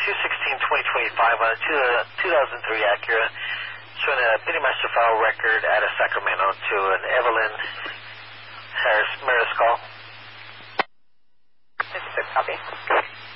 2/16/2025 on a 2003 Acura, showing a Pitmaster file record out of Sacramento to an Evelyn Harris Mariscal. This is a copy.